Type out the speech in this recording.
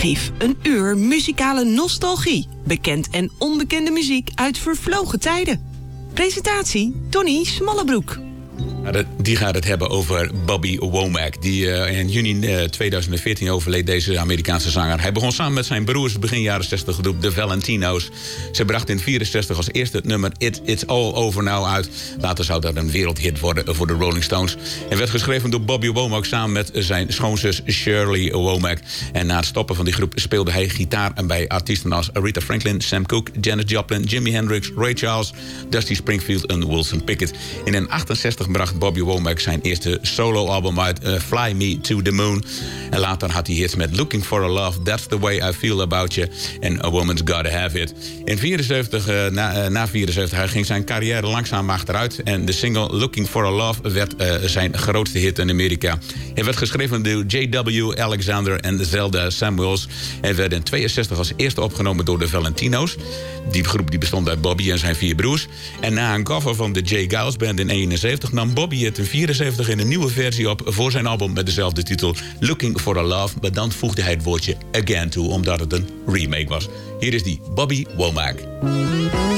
Archief. Een uur muzikale nostalgie. Bekend en onbekende muziek uit vervlogen tijden. Presentatie Tony Smallebroek. Die gaat het hebben over Bobby Womack. Die in juni 2014 overleed, deze Amerikaanse zanger. Hij begon samen met zijn broers begin jaren 60 groep The Valentino's. Ze bracht in 64 als eerste het nummer It's All Over Now uit. Later zou dat een wereldhit worden voor de Rolling Stones. Het werd geschreven door Bobby Womack samen met zijn schoonzus Shirley Womack. En na het stoppen van die groep speelde hij gitaar bij artiesten als Aretha Franklin, Sam Cooke, Janis Joplin, Jimi Hendrix, Ray Charles, Dusty Springfield en Wilson Pickett. In 1968 bracht Bobby Womack zijn eerste solo-album uit, Fly Me to the Moon. En later had hij hits met Looking for a Love, That's the Way I Feel About You en A Woman's Gotta Have It. In 74, na 74 ging zijn carrière langzaam achteruit en de single Looking for a Love werd zijn grootste hit in Amerika. Het werd geschreven door J.W. Alexander en Zelda Samuels en werd in 62 als eerste opgenomen door de Valentino's. Die groep die bestond uit Bobby en zijn 4 broers. En na een cover van de J. Giles Band in 71 nam Bobby het in 74 in een nieuwe versie op voor zijn album met dezelfde titel Looking for a Love. Maar dan voegde hij het woordje again toe, omdat het een remake was. Hier is die Bobby Womack.